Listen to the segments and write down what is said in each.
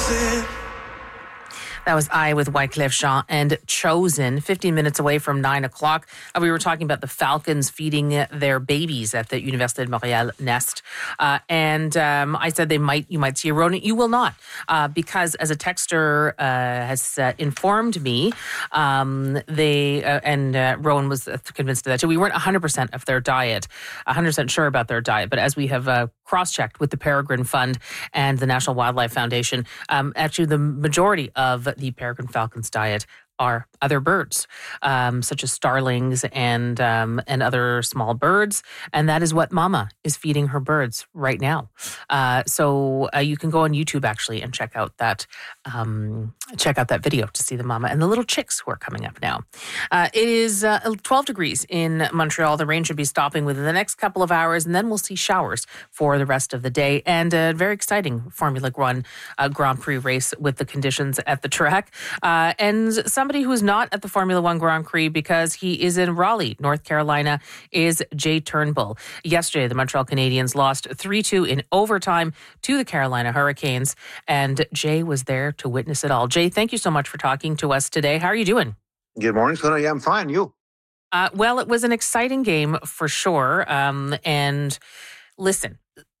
That was I with Wyclef Jean and Chosen, 15 minutes away from 9 o'clock. We were talking about the Falcons feeding their babies at the Université de Montréal Nest. I said you might see a rodent. You will not, because as a texter has informed me, Rowan was convinced of that too. We weren't 100% of their diet, 100% sure about their diet, but as we have cross-checked with the Peregrine Fund and the National Wildlife Foundation, actually the majority of the peregrine falcon's diet are other birds, such as starlings and other small birds, and that is what Mama is feeding her birds right now. So you can go on YouTube actually and check out that video to see the Mama and the little chicks who are coming up now. It is 12 degrees in Montreal. The rain should be stopping within the next couple of hours, and then we'll see showers for the rest of the day. And a very exciting Formula One Grand Prix race with the conditions at the track, and somebody who is not at the Formula One Grand Prix because he is in Raleigh, North Carolina, is Jay Turnbull. Yesterday, the Montreal Canadiens lost 3-2 in overtime to the Carolina Hurricanes, and Jay was there to witness it all. Jay, thank you so much for talking to us today. How are you doing? Good morning, Selena. Yeah, I'm fine. You? Well, it was an exciting game for sure. And listen.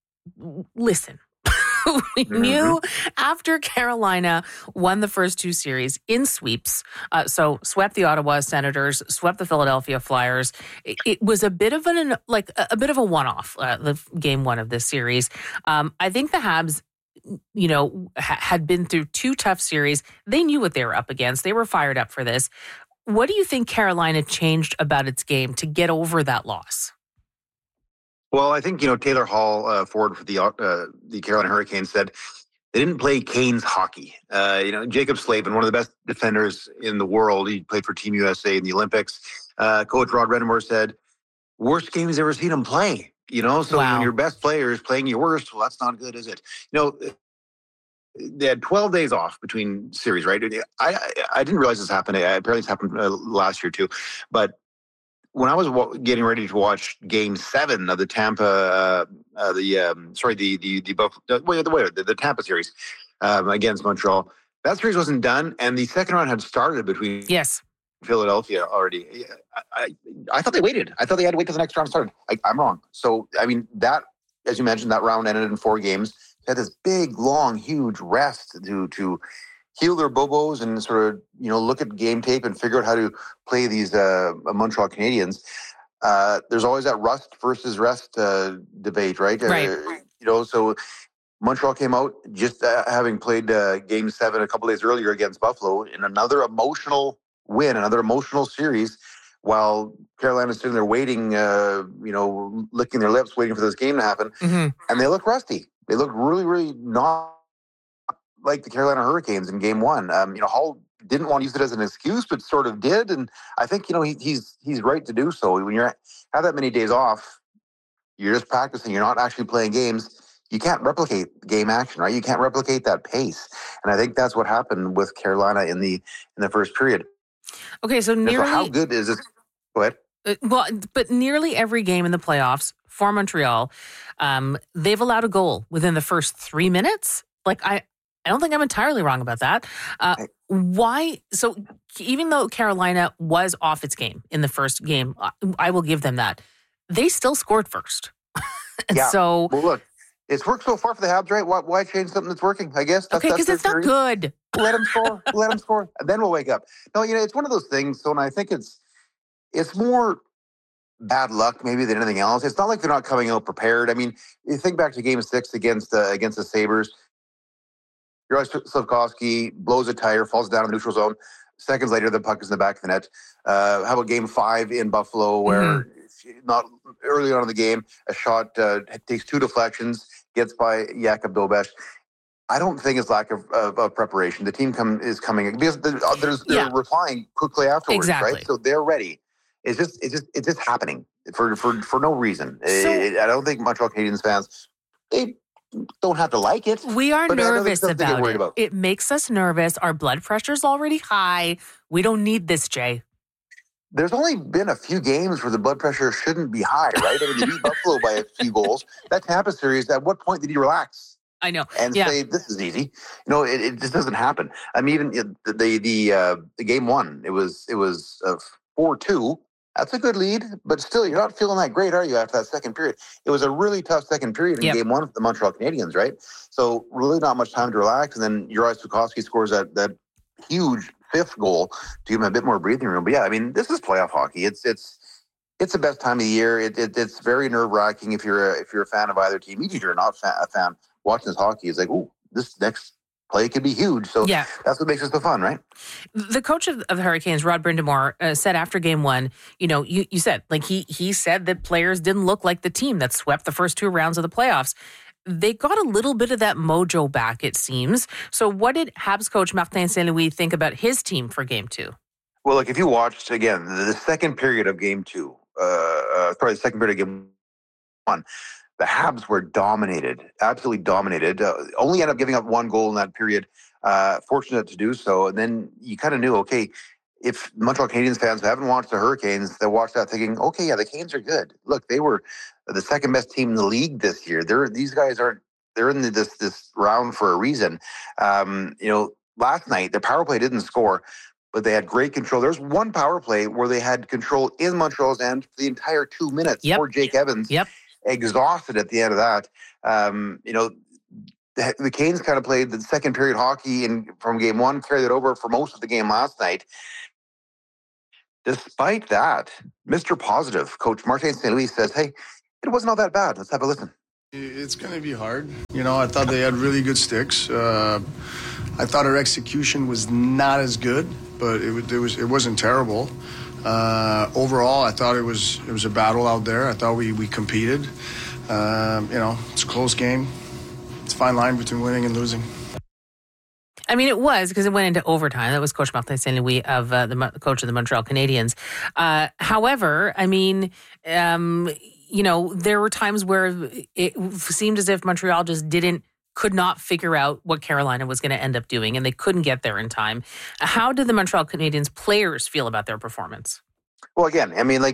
We knew after Carolina won the first two series in sweeps, so swept the Ottawa Senators, swept the Philadelphia Flyers. It was a bit of a one-off, the game one of this series. I think the Habs, had been through two tough series. They knew what they were up against. They were fired up for this. What do you think Carolina changed about its game to get over that loss? Well, I think, Taylor Hall, forward for the Carolina Hurricanes, said they didn't play Canes hockey. Jacob Slavin, one of the best defenders in the world. He played for Team USA in the Olympics. Coach Rod Redmore said, worst game he's ever seen him play. So Wow. When your best player is playing your worst, well, that's not good, is it? They had 12 days off between series, right? I didn't realize this happened. Apparently this happened last year too. But when I was getting ready to watch Game 7 of the Tampa, the Tampa series against Montreal, that series wasn't done, and the second round had started between Philadelphia already. I thought they waited. I thought they had to wait till the next round started. I'm wrong. So, that, as you mentioned, that round ended in 4 games. They had this big, long, huge rest to heal their bobos and sort of, look at game tape and figure out how to play these Montreal Canadiens. There's always that rust versus rest debate, right? Right. So Montreal came out just having played Game 7 a couple days earlier against Buffalo in another emotional win, another emotional series, while Carolina's sitting there waiting, licking their lips, waiting for this game to happen. Mm-hmm. And they look rusty. They look really, really not like the Carolina Hurricanes in Game 1. Hall didn't want to use it as an excuse, but sort of did. And I think, he's right to do so. When you have that many days off, you're just practicing. You're not actually playing games. You can't replicate game action, right? You can't replicate that pace. And I think that's what happened with Carolina in the first period. Okay, so how good is this? Go ahead. But nearly every game in the playoffs for Montreal, they've allowed a goal within the first 3 minutes. I don't think I'm entirely wrong about that. Why? So even though Carolina was off its game in the first game, I will give them that. They still scored first. So, well, look, it's worked so far for the Habs, right? Why change something that's working? I guess. Okay, because it's not good. Let them score. Let them score. And then we'll wake up. No, it's one of those things. So, and I think it's more bad luck maybe than anything else. It's not like they're not coming out prepared. You think back to Game 6 against the Sabres. Juraj Slafkovsky blows a tire, falls down in the neutral zone. Seconds later, the puck is in the back of the net. How about Game 5 in Buffalo, where not early on in the game, a shot takes 2 deflections, gets by Jakub Dobeš. I don't think it's lack of preparation. The team is coming because they're replying quickly afterwards, exactly. Right? So they're ready. It's just happening for no reason. I don't think Montreal Canadiens fans they don't have to like it. We are nervous about it. It makes us nervous. Our blood pressure's already high. We don't need this, Jay. There's only been a few games where the blood pressure shouldn't be high, right? They beat Buffalo by a few goals. That Tampa series, at what point did he relax? I know. and Yeah. say this is easy. It just doesn't happen. I mean, even the game one, it was 4-2. That's a good lead, but still, you're not feeling that great, are you? After that second period, it was a really tough second period in game one for the Montreal Canadiens, right? So really, not much time to relax, and then Juraj Slavkovsky scores that huge fifth goal to give him a bit more breathing room. But yeah, I mean, this is playoff hockey. It's the best time of the year. It's very nerve wracking if you're a fan of either team. Even if you're not a fan, watching this hockey is like, ooh, this next play could be huge. So that's what makes it so fun, right? The coach of the Hurricanes, Rod Brind'Amour, said after game one, you said, like, he said that players didn't look like the team that swept the first two rounds of the playoffs. They got a little bit of that mojo back, it seems. So what did Habs coach Martin St. Louis think about his team for game two? Well, look, if you watched, again, the second period of game two, probably the second period of game one, the Habs were dominated, absolutely dominated. Only ended up giving up one goal in that period. Fortunate to do so. And then you kind of knew, okay, if Montreal Canadiens fans who haven't watched the Hurricanes, they'll watch that thinking, okay, yeah, the Canes are good. Look, they were the second best team in the league this year. These guys they're in this round for a reason. Last night, their power play didn't score, but they had great control. There's one power play where they had control in Montreal's end for the entire 2 minutes. Poor Jake Evans. Exhausted at the end of that. The Canes kind of played the second period hockey from game one, carried it over for most of the game last night. Despite that, Mr. Positive, Coach Martin St. Louis says, hey, it wasn't all that bad. Let's have a listen. It's going to be hard. I thought they had really good sticks. I thought our execution was not as good, but it wasn't terrible. Overall, I thought it was a battle out there. I thought we competed. It's a close game. It's a fine line between winning and losing. I mean, it was, because it went into overtime. That was Coach Martin St. Louis, of the coach of the Montreal Canadiens. However, I mean, there were times where it seemed as if Montreal just could not figure out what Carolina was going to end up doing, and they couldn't get there in time. How did the Montreal Canadiens players feel about their performance? Well, again, I mean,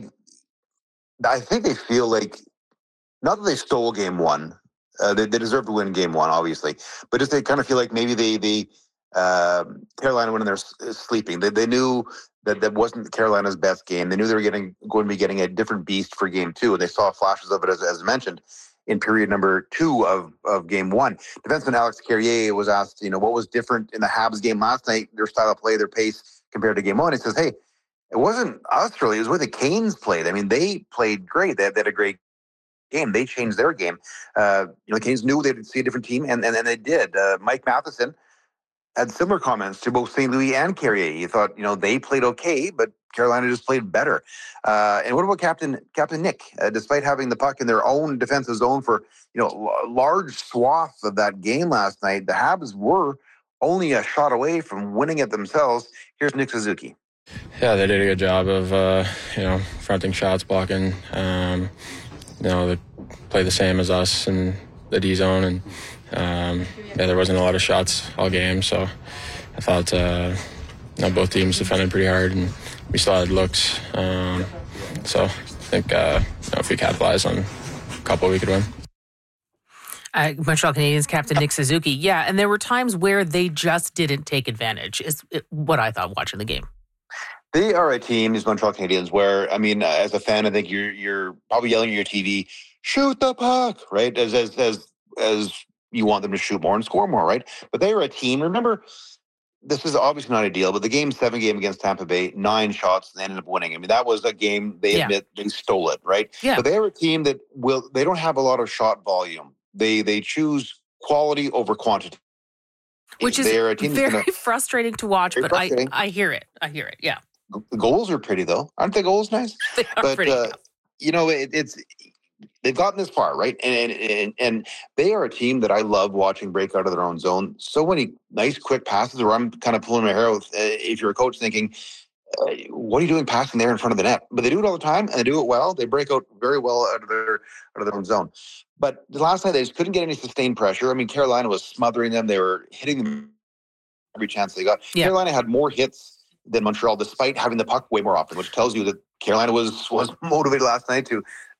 I think they feel like, not that they stole game one. They deserve to win game one, obviously, but just they kind of feel like maybe they Carolina went in there sleeping. They knew that wasn't Carolina's best game. They knew they were going to be getting a different beast for game two, and they saw flashes of it, as mentioned, in period number 2 of game one. Defenseman Alex Carrier was asked, what was different in the Habs game last night, their style of play, their pace compared to game one. He says, hey, it wasn't us really, it was where the Canes played. I mean, they played great. They had a great game. They changed their game. The Canes knew they'd see a different team, and they did. Mike Matheson had similar comments to both St. Louis and Carrier. He thought, they played okay, but Carolina just played better. And what about Captain Nick? Despite having the puck in their own defensive zone for a large swath of that game last night, the Habs were only a shot away from winning it themselves. Here's Nick Suzuki. Yeah, they did a good job of fronting shots, blocking. They play the same as us in the D zone, and there wasn't a lot of shots all game, so I thought both teams defended pretty hard, and we still had looks. So I think if we capitalize on a couple, we could win. Montreal Canadiens captain Nick Suzuki. Yeah, and there were times where they just didn't take advantage, is what I thought watching the game. They are a team, these Montreal Canadiens, where, I mean, as a fan, I think you're probably yelling at your TV, shoot the puck, right? As you want them to shoot more and score more, right? But they are a team. Remember, this is obviously not ideal, but the Game 7 game against Tampa Bay, 9 shots, and they ended up winning. I mean, that was a game they admit they stole it, right? Yeah. But they are a team that they don't have a lot of shot volume. They choose quality over quantity. Which is very frustrating to watch, but I hear it. Yeah. The goals are pretty, though. Aren't the goals nice? They are pretty. It's they've gotten this far, right? And they are a team that I love watching break out of their own zone. So many nice, quick passes where I'm kind of pulling my hair out if you're a coach thinking, what are you doing passing there in front of the net? But they do it all the time, and they do it well. They break out very well out of their own zone. But the last night, they just couldn't get any sustained pressure. I mean, Carolina was smothering them. They were hitting them every chance they got. Yeah. Carolina had more hits than Montreal, despite having the puck way more often, which tells you that Carolina was motivated last night to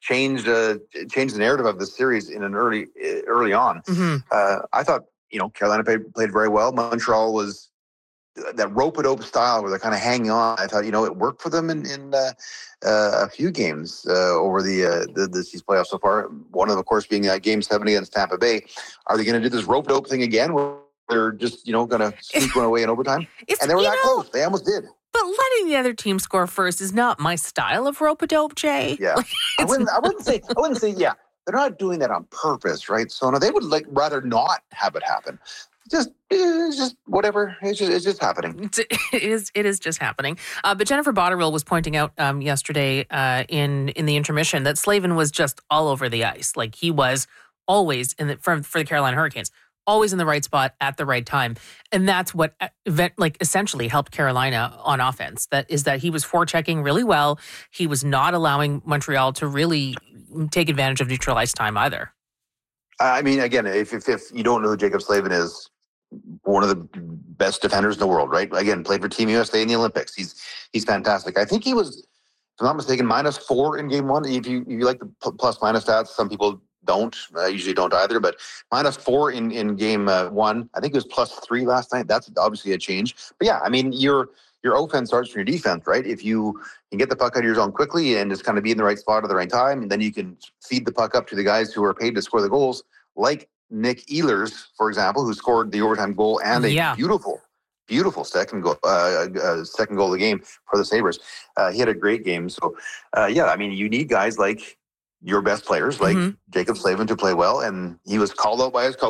changed the narrative of the series in an early on. I thought, Carolina played very well. Montreal was that rope-a-dope style where they're kind of hanging on. I thought, it worked for them in a few games over this playoffs so far. One of them, of course, being Game 7 against Tampa Bay. Are they going to do this rope-a-dope thing again where they're just, going to sneak one away in overtime? And they were that close. They almost did. But letting the other team score first is not my style of rope-a-dope, Jay. Yeah. I wouldn't say, yeah. They're not doing that on purpose, right? So no, they would rather not have it happen. It's just whatever. It's just happening. It is just happening. But Jennifer Botterill was pointing out yesterday in the intermission that Slavin was just all over the ice. Like he was always for the Carolina Hurricanes, always in the right spot at the right time, and that's what essentially helped Carolina on offense. That he was forechecking really well. He was not allowing Montreal to really take advantage of neutral ice time either. I mean, again, if you don't know who Jacob Slavin is, one of the best defenders in the world, right? Again, played for Team USA in the Olympics. He's fantastic. I think he was, if I'm not mistaken, -4 in Game 1. If you like the plus-minus stats, some people don't. I usually don't either, but -4 in Game 1. I think it was +3 last night. That's obviously a change. But yeah, I mean, your offense starts from your defense, right? If you can get the puck out of your zone quickly and just kind of be in the right spot at the right time, and then you can feed the puck up to the guys who are paid to score the goals, like Nick Ehlers, for example, who scored the overtime goal and a beautiful second goal of the game for the Sabres. He had a great game. So, I mean, you need guys like your best players, like Jacob Slavin, to play well, and he was called out by his coach.